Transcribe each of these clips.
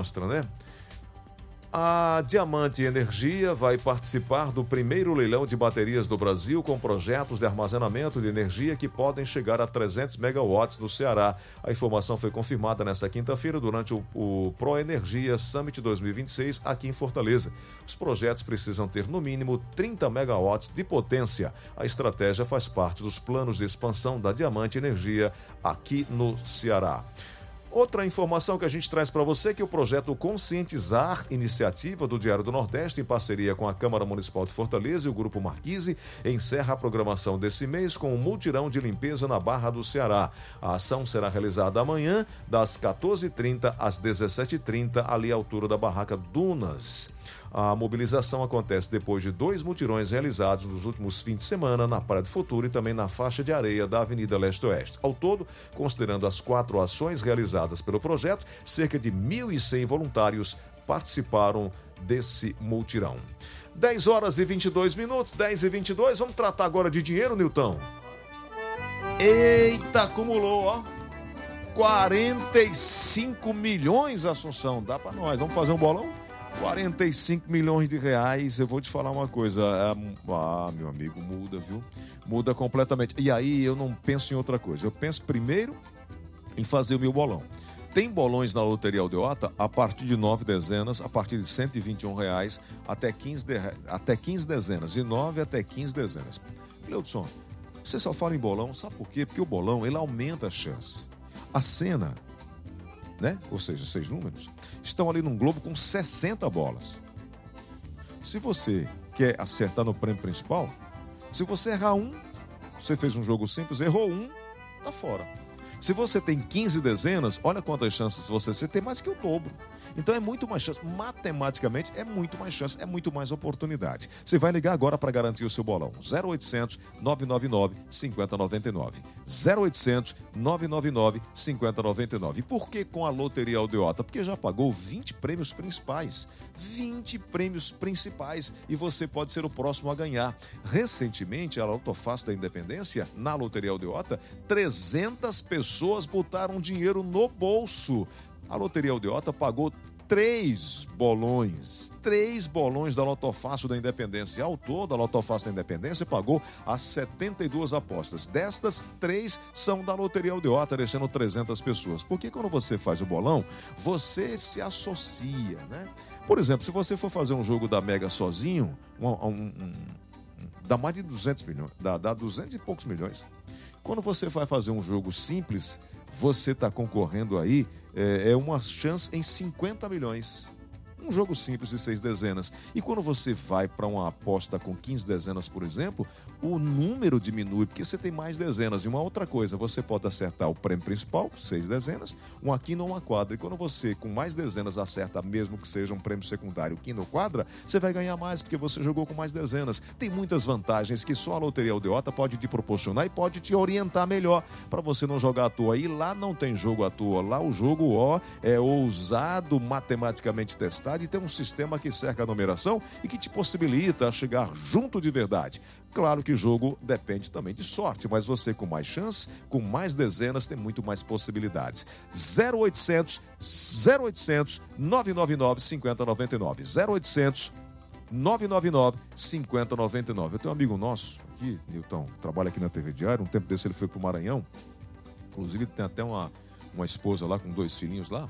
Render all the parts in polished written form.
mostra, né? A Diamante Energia vai participar do primeiro leilão de baterias do Brasil com projetos de armazenamento de energia que podem chegar a 300 megawatts no Ceará. A informação foi confirmada nesta quinta-feira durante o ProEnergia Summit 2026 aqui em Fortaleza. Os projetos precisam ter no mínimo 30 megawatts de potência. A estratégia faz parte dos planos de expansão da Diamante Energia aqui no Ceará. Outra informação que a gente traz para você é que o projeto Conscientizar, iniciativa do Diário do Nordeste, em parceria com a Câmara Municipal de Fortaleza e o Grupo Marquise, encerra a programação desse mês com um mutirão de limpeza na Barra do Ceará. A ação será realizada amanhã, das 14h30 às 17h30, ali à altura da Barraca Dunas. A mobilização acontece depois de 2 mutirões realizados nos últimos fins de semana na Praia do Futuro e também na faixa de areia da Avenida Leste-Oeste. Ao todo, considerando as 4 ações realizadas pelo projeto, cerca de 1.100 voluntários participaram desse mutirão. 10 horas e 22 minutos, 10 e 22. Vamos tratar agora de dinheiro, Nilton? Eita, acumulou, ó. 45 milhões, Assunção. Dá pra nós. Vamos fazer um bolão? 45 milhões de reais, eu vou te falar uma coisa, meu amigo, muda, viu? Muda completamente. E aí eu não penso em outra coisa, eu penso primeiro em fazer o meu bolão. Tem bolões na Loteria Aldeota a partir de 9 dezenas, a partir de R$121 até 15 dezenas, de 9 até 15 dezenas. Cleudson, você só fala em bolão, sabe por quê? Porque o bolão, ele aumenta a chance. A cena, né? Ou seja, 6 números, estão ali num globo com 60 bolas. Se você quer acertar no prêmio principal, se você errar um, você fez um jogo simples, errou um, tá fora. Se você tem 15 dezenas, olha quantas chances você tem mais que o dobro. Então é muito mais chance, matematicamente é muito mais chance, é muito mais oportunidade. Você vai ligar agora para garantir o seu bolão. 0800 999 5099. 0800 999 5099. Por que com a Loteria Aldeota? Porque já pagou 20 prêmios principais. 20 prêmios principais e você pode ser o próximo a ganhar. Recentemente, a Autofácil da Independência, na Loteria Aldeota, 300 pessoas botaram dinheiro no bolso. A Loteria Aldeota pagou 3 bolões da Lotofácil da Independência. Ao todo, a Lotofácil da Independência pagou as 72 apostas. Destas, 3 são da Loteria Aldeota, deixando 300 pessoas. Porque quando você faz o bolão, você se associa, né? Por exemplo, se você for fazer um jogo da Mega sozinho, dá mais de 200 milhões, dá 200 e poucos milhões. Quando você vai fazer um jogo simples, você está concorrendo aí, é uma chance em 50 milhões. Um jogo simples de 6 dezenas. E quando você vai para uma aposta com 15 dezenas, por exemplo, o número diminui, porque você tem mais dezenas. E uma outra coisa, você pode acertar o prêmio principal, 6 dezenas, uma quina ou uma quadra. E quando você, com mais dezenas, acerta, mesmo que seja um prêmio secundário, quina ou quadra, você vai ganhar mais, porque você jogou com mais dezenas. Tem muitas vantagens que só a Loteria Aldeota pode te proporcionar e pode te orientar melhor, para você não jogar à toa. E lá não tem jogo à toa. Lá o jogo, é ousado, matematicamente testado, e tem um sistema que cerca a numeração e que te possibilita chegar junto de verdade. Claro que o jogo depende também de sorte, mas você com mais chance, com mais dezenas, tem muito mais possibilidades. 0800 999 5099. 0800 999 5099. Eu tenho um amigo nosso aqui, Nilton, trabalha aqui na TV Diário. Um tempo desse ele foi pro Maranhão. Inclusive tem até uma esposa lá com 2 filhinhos lá.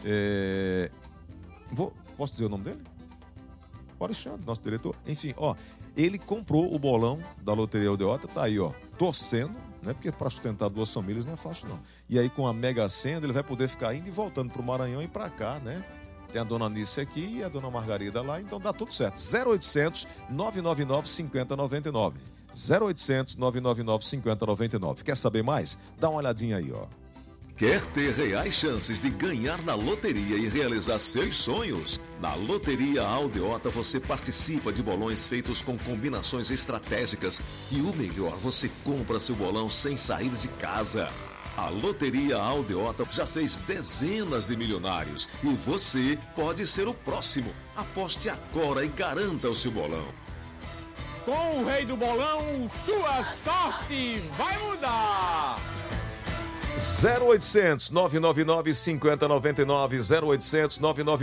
Posso dizer o nome dele? Alexandre, nosso diretor. Enfim, ele comprou o bolão da Loteria Aldeota, tá aí, torcendo, né? Porque para sustentar 2 famílias não é fácil, não. E aí com a Mega Sena ele vai poder ficar indo e voltando pro Maranhão e pra cá, né? Tem a dona Nícia aqui e a dona Margarida lá, então dá tudo certo. 0800 999 5099. 0800 999 5099. Quer saber mais? Dá uma olhadinha aí, Quer ter reais chances de ganhar na loteria e realizar seus sonhos? Na Loteria Aldeota você participa de bolões feitos com combinações estratégicas e o melhor, você compra seu bolão sem sair de casa. A Loteria Aldeota já fez dezenas de milionários e você pode ser o próximo. Aposte agora e garanta o seu bolão. Com o rei do bolão, sua sorte vai mudar! 0800 999 5099. 0800 999